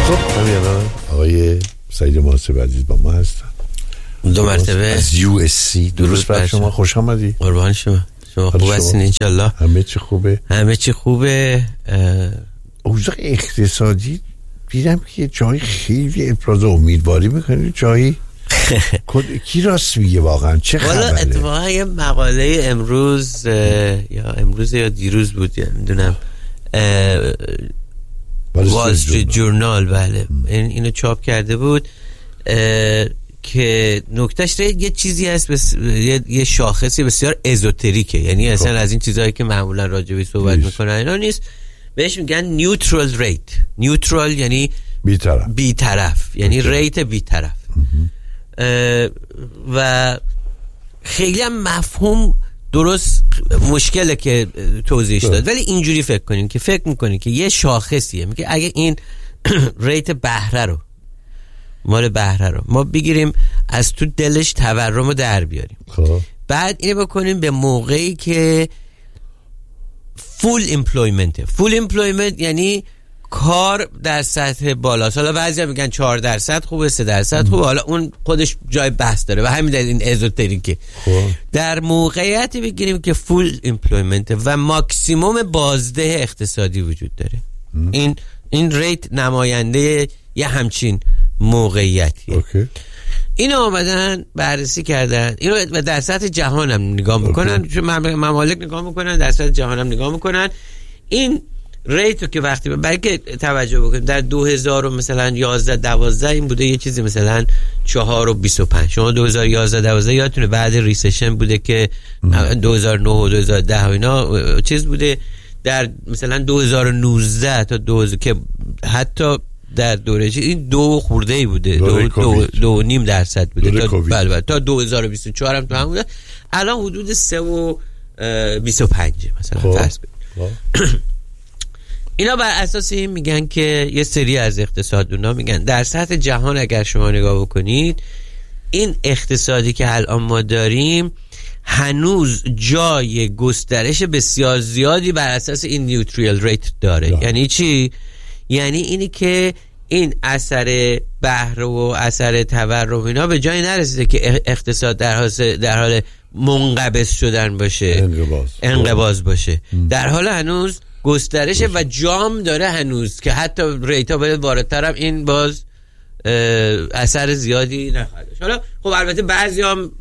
خب همین الان آقای سعید محاسب عزیز با ما هستن 2 مرتبه از USC. درود بر شما، خوش آمدی. قربان شما خوب هستین انشالله؟ همه چی خوبه؟ همه چی خوبه. اوضاع اقتصادی دیدم که جایی خیلی ابراز امیدواری میکنی، جایی کی راست میگه واقعا؟ چه خبره؟ والا اتفاقا یه مقاله امروز یا دیروز بود میدونم، وال استریت جورنال، بله اینو چاپ کرده بود که نکتهش یه چیزی هست یه شاخصی بسیار ازوتریکه، یعنی اصلا از این چیزهایی که معمولا راجبی صحبت میکنن اینا نیست. بهش میگن نیوترال ریت. نیوترال یعنی بی‌طرف، یعنی ریت بی‌طرف. و خیلی هم مفهوم درست مشکله که توضیحش داد، ولی اینجوری فکر میکنین که یه شاخصیه، میگه اگه این ریت بهره رو ما بگیریم از تو دلش تورم رو در بیاریم، بعد اینو بکنیم به موقعی که فول ایمپلویمنت یعنی کار در سطح بالاست. حالا بعضیا میگن 4% خوبه، 3% خوبه، حالا اون خودش جای بحث داره و همین دلیل این ازوتریکه. در موقعیتی بگیریم که فول ایمپلویمنت و ماکسیموم بازده اقتصادی وجود داره، این ریت نماینده یه همچین موقعیتیه. اینو آمدن بررسی کردن، اینو و در سطح جهان هم نگاه میکنن، چون ممالک نگاه میکنن، در سطح جهان هم نگاه میکنن. این ریتو که وقتی برای که توجه بکنیم در 2000 مثلا 11-12 این بوده یه چیزی مثلا 4.25. شما 2011-12 یادتونه بعد ریسشن بوده که 2009 و 2010 اینا چیز بوده. در مثلا 2019 تا 2000 که حتی در دوره این 2 خورده‌ای بوده، 2.5% بوده تا 2024 هم تو هم بوده. الان حدود 3.25 مثلا فرض کنید. اینا بر اساس این میگن که یه سری از اقتصاددونا میگن در سطح جهان اگر شما نگاه بکنید این اقتصادی که الان ما داریم هنوز جای گسترش بسیار زیادی بر اساس این نیوترال ریت داره. یعنی چی؟ یعنی اینی که این اثر بهره و اثر تورم اینا به جای نرسیده که اقتصاد در حال منقبض شدن باشه، انقباض باشه، در حال هنوز گسترشه و جام داره هنوز که حتی ریتا بره بالاتر هم این باز اثر زیادی نخواهد داشت. حالا خب البته بعضی هم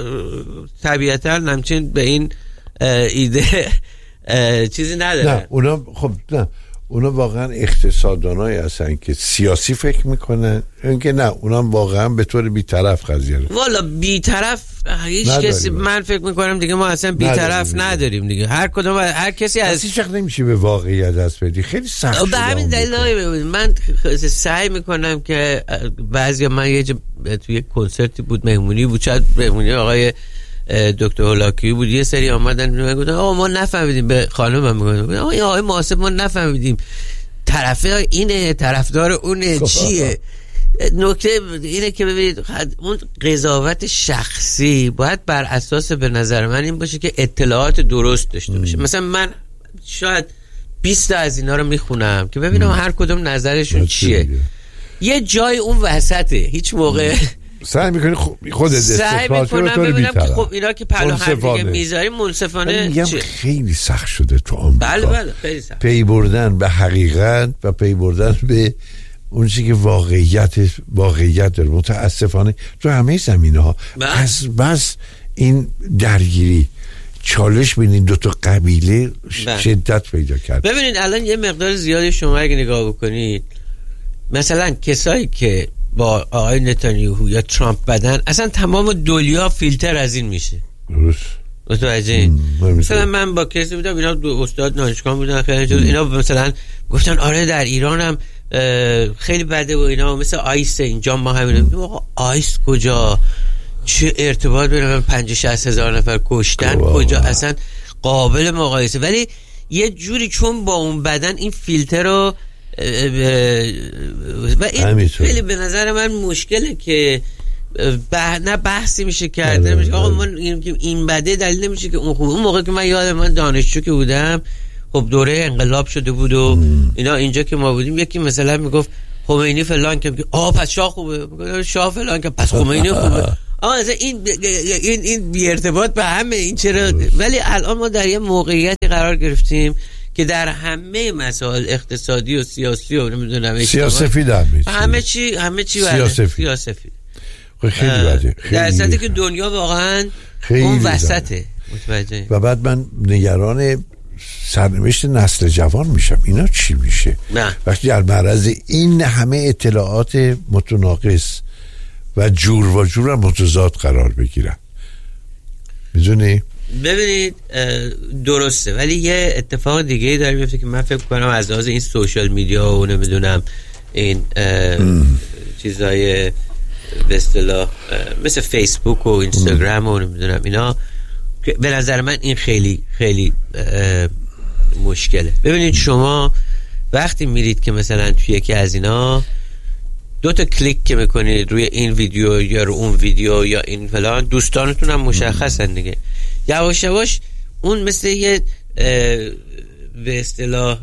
طبیعتا همچین به این ایده چیزی ندارن. نه اونا واقعا اقتصاددانایی هستن که سیاسی فکر میکنن، اینکه نه اونا واقعا به طور بی‌طرف قضیه رو. والا بی‌طرف هیچ کسی، من فکر میکنم دیگه ما اصلا بی‌طرف نداریم دیگه. هر کسی از هیچ وقت نمیشه به واقعیت دست بدی، خیلی سخت شده. به همین دلیل من سعی میکنم که بعضیا، من توی کنسرتی بود، مهمونی بود، شاید مهمونی آقای دکتر هولاکی بود، یه سری آمدن میگفتن ما نفهمیدیم، به خانمم میگفتن آقای محاسب ما نفهمیدیم طرفه اینه طرفدار اونه چیه. نکته اینه که ببینید اون قضاوت شخصی باید بر اساس به نظر من این باشه که اطلاعات درست داشته باشه. مثلا من شاید 20 از اینا رو میخونم که ببینم هر کدوم نظرشون چیه. یه جای اون وسطه، هیچ موقع سعی میکنی خودت استقرار کنی ببینم که خب اینا که پلو هم دیگه میذاریم منصفانه. میگم خیلی سخت شده تو آمریکا. بله خیلی سخت. پی بردن به حقیقت و پی بردن به اون چیزی که واقعیت داره. متاسفانه تو همه زمینه‌ها بس این درگیری چالش بین این 2 قبیله شدت پیدا کرد. ببینید الان یه مقدار زیادی شما اگه نگاه بکنید، مثلا کسایی که با آقای نتانیاهو یا ترامپ بدن، اصلا تمام دنیا فیلتر از این میشه. درست. متوجه؟ مثلا من با کسی بودم، اینا 2 استاد دانشگاه بودن، خیلی اینا مثلا گفتن آره در ایران هم خیلی بده و اینا، مثل آیس اینجا ما همین. آقا آیس کجا؟ چه ارتباط بین 50-60 هزار نفر کشتن کجا؟ اصلا قابل مقایسه. ولی یه جوری چون با اون بدن این فیلتر رو و این خیلی به نظر من مشکله که نه بحثی میشه کرده. میشه آقا من این بده دلیل نمیشه که اون خوبه. اون موقع که من یادم من دانشجو که بودم، خب دوره انقلاب شده بود و اینا، اینجا که ما بودیم یکی مثلا میگفت خمینی فلان که پس شاه خوبه، شاه فلان که پس خمینی خوبه. این بی ارتباط به همه این چرا؟ ولی الان ما در یه موقعیتی قرار گرفتیم که در همه مسائل اقتصادی و سیاسی و نمیدونم سیاسفید همه چی سیاسفید خیلی بده، در صورتی که دنیا واقعا اون وسطه. متوجه؟ و بعد من نگران سرنوشت نسل جوان میشم. اینا چی میشه وقتی در معرض این همه اطلاعات متناقض و جور متضاد قرار بگیرن؟ میدونی؟ ببینید درسته، ولی یه اتفاق دیگه ای داره میفته که من فکر کنم از لحاظ این سوشال میدیا و نمیدونم این چیزای به اصطلاح مثل فیسبوک و اینستاگرام و نمیدونم اینا، به نظر من این خیلی خیلی مشکله. ببینید شما وقتی میرید که مثلا توی یکی از اینا 2 تا کلیک که میکنید روی این ویدیو یا رو اون ویدیو یا این فلان، دوستانتون هم مشخصن دیگه، یواش یواش اون مثل یه به اصطلاح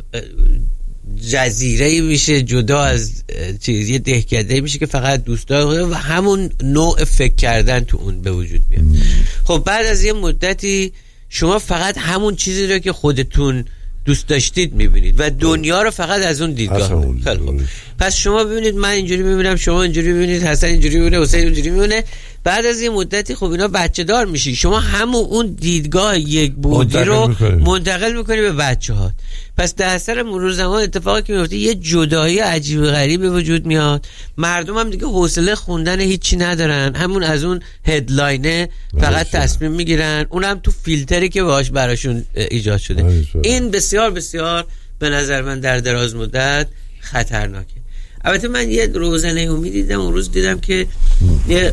جزیره میشه جدا از چیز، یه دهکده میشه که فقط دوستان و همون نوع فکر کردن تو اون به وجود میاد. خب بعد از یه مدتی شما فقط همون چیزی رو که خودتون دوست داشتید میبینید و دنیا رو فقط از اون دیدگاه. خیلی خوب، پس شما ببینید من اینجوری میبینم، شما اینجوری میبینید، حسن اینجوری میبینه، حسین اینجوری میبینه. بعد از این مدتی خب اینا بچه دار میشی، شما همون اون دیدگاه یک بودی رو منتقل میکنی به بچه ها. پس در اثر مرور زمان اتفاقی که میفته یه جدایی عجیب غریب به وجود میاد. مردم هم دیگه حوصله خوندن هیچی ندارن، همون از اون هدلاینه فقط تصمیم میگیرن، اونم تو فیلتری که باهاش براشون ایجاد شده. این بسیار بسیار به نظر من در دراز مدت خطرناکه. البته من یه روزنه امید دیدم، اون روز دیدم که یه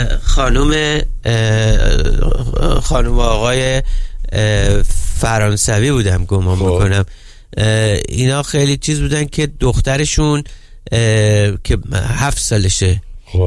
خانم آقای فرانسوی بودم گمان میکنم، اینا خیلی چیز بودن که دخترشون که 7 سالشه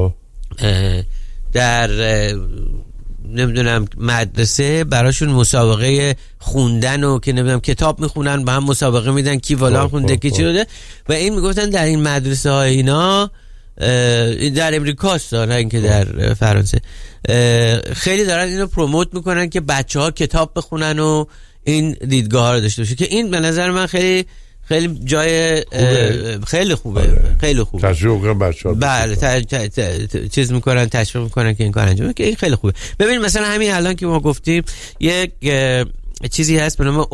در نمیدونم مدرسه براشون مسابقه خوندن و که نمیدونم کتاب میخونن، با هم مسابقه میدن کی فلان خونده کی چی شده. و این میگفتن در این مدرسه های اینا در امریکاست، نه اینکه در فرانسه، خیلی دارن اینو پروموت میکنن که بچه ها کتاب بخونن و این دیدگاه ها رو داشته باشه، که این به نظر من خیلی خیلی جای خیلی خوبه. خیلی خوبه تشویق کنن بچه‌ها، بله چیز میکنن، تشویق میکنن که این کار انجام بدن، که این خیلی خوبه. ببین مثلا همین الان که ما گفتیم یک چیزی هست به نام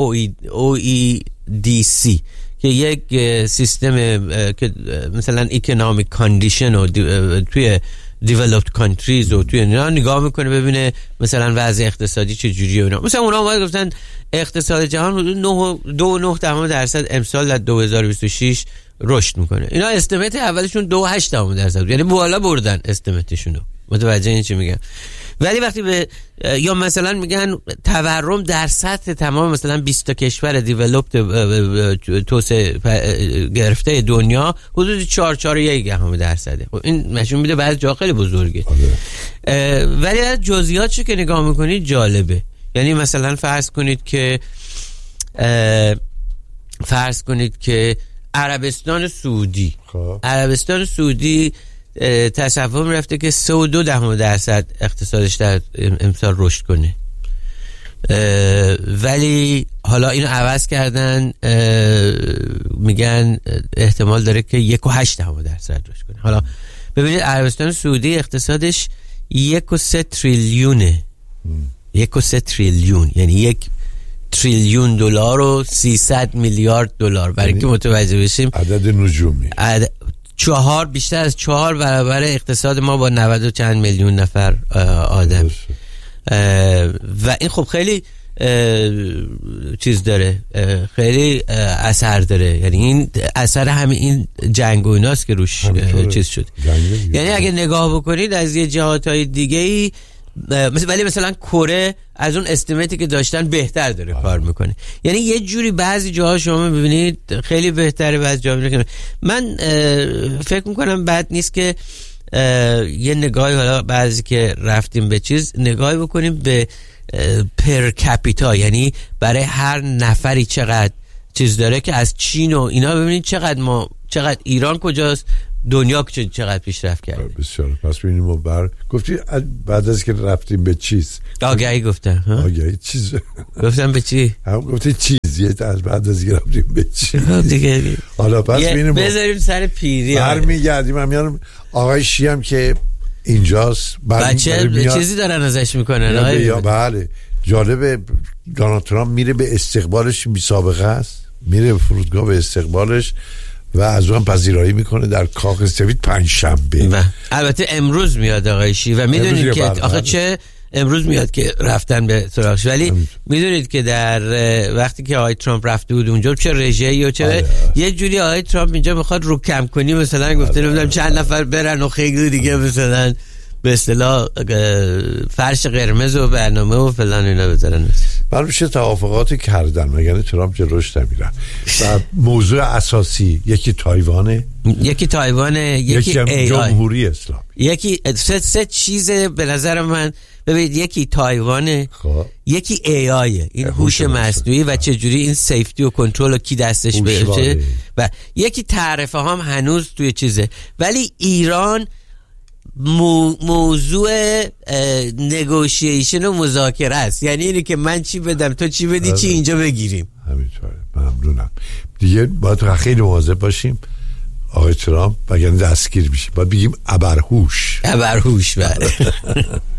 OEDC که یک سیستم که مثلا economic condition و توی developed countries و توی اینا نگاه میکنه ببینه مثلا وضع اقتصادی چه جوریه اینا. مثلا اونا اومد گفتن اقتصاد جهان حدود 2.9% امسال در 2026 رشد میکنه. اینا استیمیت اولشون 2.8% یعنی بالا بردن استیمیتشونو. متوجه این چی میگم؟ ولی وقتی به یا مثلا میگن تورم در سطح تمام مثلا 20 تا کشور دیولپد توسعه گرفته دنیا حدود 4.1%. خب این نشون میده بعضی جا خیلی بزرگه. ولی از جزئیاتش که نگاه میکنید جالبه. یعنی مثلا فرض کنید که عربستان سعودی تصور رفته که 3.2% اقتصادش در امسال رشد کنه، ولی حالا اینو عوض کردن، میگن احتمال داره که 1.8% رشد کنه. حالا ببینید عربستان سعودی اقتصادش 1.3 تریلیونه، 1.3 تریلیون یعنی 1 تریلیون دلار و 300 میلیارد دلار. برای اینکه متوجه بشیم عدد نجومی بیشتر از 4 برابر اقتصاد ما با 90 و چند میلیون نفر آدم. و این خب خیلی چیز داره، خیلی اثر داره. یعنی این اثر همین این جنگ و ایناست که روش چیز شد. یعنی اگه نگاه بکنید از یه جهاتهای دیگه‌ای ولی مثلا کره از اون استیمیتی که داشتن بهتر داره کار میکنه. یعنی یه جوری بعضی جاها شما میبینید خیلی بهتره، بعضی جاها میبینید. من فکر میکنم بد نیست که یه نگاهی حالا بعضی که رفتیم به چیز نگاهی بکنیم به پر کپیتا، یعنی برای هر نفری چقدر چیز داره، که از چین و اینا ببینید چقدر ایران کجاست، دنیا چقدر پیشرفت کرده. بسیار. پس ببینیم گفتی بعد از که رفتیم به چیز آگهی گفتم آگهی چیز گفتم به چی؟ گفتی چیزیه بعد از که رفتیم به چی دیگه. حالا پس ببینیم بذاریم سر پیری برمیگردیم. هم یارم آقای شی هم که اینجاست بچه چیزی دارن ازش میکنن یا بله. جالبه دونالد ترامپ میره به استقبالش، بی سابقه است، میره به فرودگاه به استقبالش و از اون پذیرایی میکنه در کاخ سفید پنجشنبه. البته امروز میاد آقای شی و میدونید که آخه چه امروز میاد که رفتن به سراغش، ولی میدونید که در وقتی که آقای ترامپ رفته بود اونجا چه رژه‌ای و چه یه جوری آقای ترامپ اینجا میخواد رو کم کنی، مثلا گفته نمیدونم چند نفر برن و خیلی دیگه مثلا به اصطلاح فرش قرمز و برنامه و فلان اینا بذارن. برمیشه توافقاتی کردن مگر ترامپ جلوش نمیره. و موضوع اساسی یکی تایوانه، یکی جمهوری اسلامی، یکی سه چیز به نظر من. ببینید یکی تایوانه، یکی AI این هوش مصنوعی و چجوری این سیفتی و کنترل و کی دستش بشه، و یکی تعرفه هم هنوز توی چیزه. ولی ایران موضوع نگوشیشن و مذاکره است، یعنی اینه که من چی بدم تو چی بدی چی اینجا بگیریم. همینطوره. ممنونم. دیگه باید خیلی مواظب باشیم آقای ترامپ، وگرنه دستگیر میشیم. باید بگیم ابرهوش. بله.